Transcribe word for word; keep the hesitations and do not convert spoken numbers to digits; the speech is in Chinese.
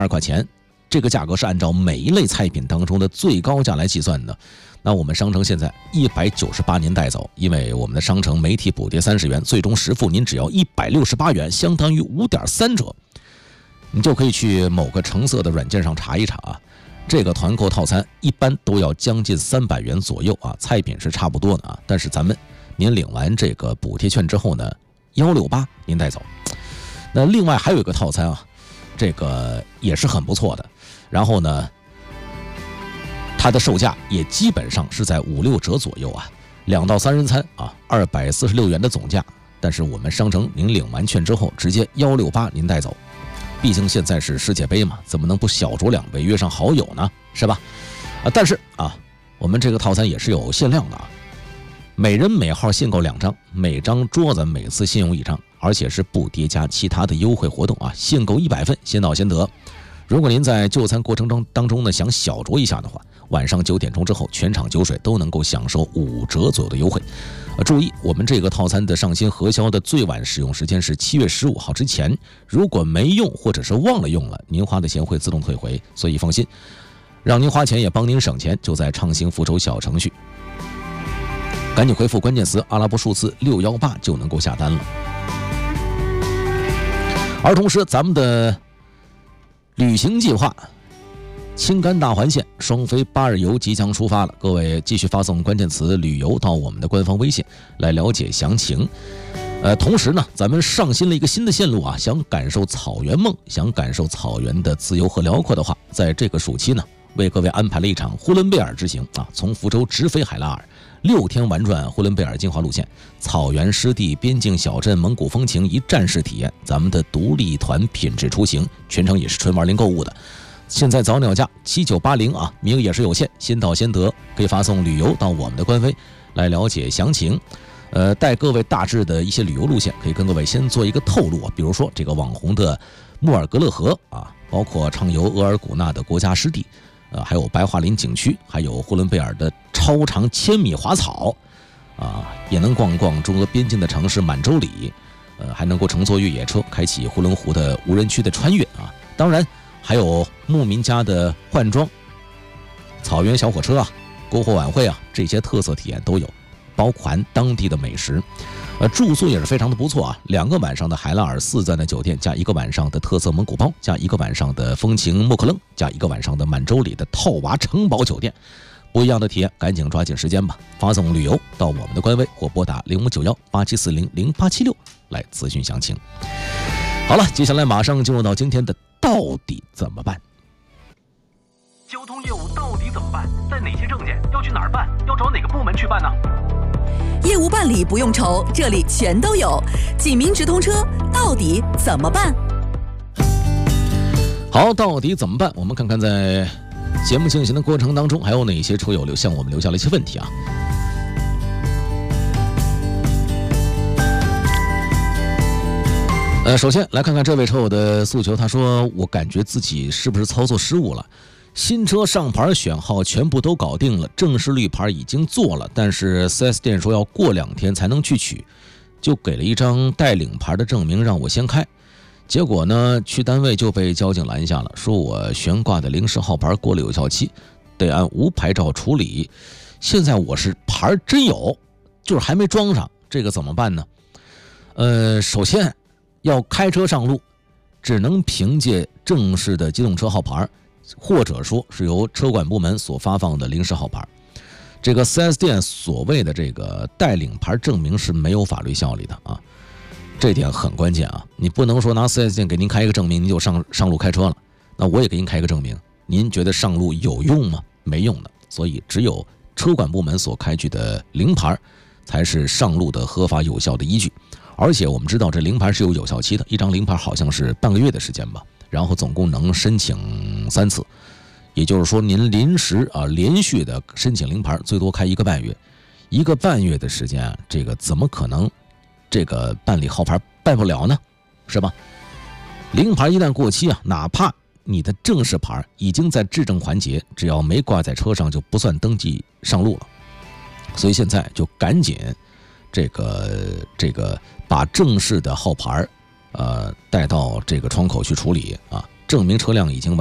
二块钱，这个价格是按照每一类菜品当中的最高价来计算的。那我们商城现在一百九十八您带走，因为我们的商城媒体补贴三十元，最终实付您只要一百六十八元，相当于 五点三折。你就可以去某个橙色的软件上查一查啊。这个团购套餐一般都要将近三百元左右啊，菜品是差不多的啊，但是咱们您领完这个补贴券之后呢，一六八您带走。那另外还有一个套餐啊，这个也是很不错的，然后呢它的售价也基本上是在五六折左右啊，两到三人餐啊，二百四十六元的总价，但是我们商城您领完券之后直接一六八您带走。毕竟现在是世界杯嘛，怎么能不小酌两杯约上好友呢，是吧？啊，但是啊，我们这个套餐也是有限量的啊，每人每号限购两张，每张桌子每次限用一张，而且是不叠加其他的优惠活动啊，限购一百份，先到先得。如果您在就餐过程中当中呢想小酌一下的话，晚上九点钟之后全场酒水都能够享受五折左右的优惠。呃，注意，我们这个套餐的上新核销的最晚使用时间是七月十五号之前，如果没用或者是忘了用了，您花的钱会自动退回，所以放心，让您花钱也帮您省钱，就在畅行福州小程序，赶紧回复关键词阿拉伯数字六一八就能够下单了。而同时，咱们的旅行计划青甘大环线双飞八日游即将出发了，各位继续发送关键词旅游到我们的官方微信来了解详情。呃，同时呢，咱们上新了一个新的线路啊，想感受草原梦，想感受草原的自由和辽阔的话，在这个暑期呢，为各位安排了一场呼伦贝尔之行啊，从福州直飞海拉尔，六天玩转呼伦贝尔精华路线，草原湿地、边境小镇、蒙古风情一站式体验，咱们的独立团品质出行，全程也是纯玩零购物的。现在早鸟价七九八零啊，名额也是有限，先到先得，可以发送旅游到我们的官微来了解详情。呃，带各位大致的一些旅游路线，可以跟各位先做一个透露啊，比如说这个网红的穆尔格勒河啊，包括畅游额尔古纳的国家湿地，呃，还有白桦林景区，还有呼伦贝尔的超长千米滑草啊，也能逛逛中俄边境的城市满洲里，呃，还能够乘坐越野车开启呼伦湖的无人区的穿越啊，当然还有牧民家的换装、草原小火车啊、篝火晚会啊，这些特色体验都有，包含当地的美食。呃，住宿也是非常的不错啊，两个晚上的海拉尔四钻的酒店，加一个晚上的特色蒙古包，加一个晚上的风情莫克楞，加一个晚上的满洲里的套娃城堡酒店，不一样的体验，赶紧抓紧时间吧！发送旅游到我们的官微或拨打零五九幺八七四零零八七六来咨询详情。好了，接下来马上进入到今天的到底怎么办？ 交通业务到底怎么办？在哪些证件？要去哪儿办？要找哪个部门去办呢？ 业务办理不用愁，这里全都有。济民直通车到底怎么办？ 好，到底怎么办？我们看看在节目进行的过程当中，还有哪些车友留向我们留下了一些问题啊？呃，首先来看看这位车友的诉求，他说：“我感觉自己是不是操作失误了？新车上牌选号全部都搞定了，正式绿牌已经做了，但是 四 S 店说要过两天才能去取，就给了一张带领牌的证明让我先开。结果呢，去单位就被交警拦下了，说我悬挂的临时号牌过了有效期，得按无牌照处理。现在我是牌真有，就是还没装上，这个怎么办呢？呃，首先要开车上路，只能凭借正式的机动车号牌，或者说是由车管部门所发放的临时号牌。这个 四 S 店所谓的这个带领牌证明是没有法律效力的啊，这点很关键啊！你不能说拿 四 S 店给您开一个证明，您就上上路开车了。那我也给您开一个证明，您觉得上路有用吗？没用的。所以只有车管部门所开具的临牌，才是上路的合法有效的依据。而且我们知道这临牌是有有效期的，一张临牌好像是半个月的时间吧，然后总共能申请三次，也就是说您临时啊连续的申请临牌最多开一个半月，一个半月的时间啊，这个怎么可能这个办理号牌办不了呢？是吧？临牌一旦过期啊，哪怕你的正式牌已经在质证环节，只要没挂在车上就不算登记上路了。所以现在就赶紧这个这个把正式的号牌呃带到这个窗口去处理啊， 证明车辆已经完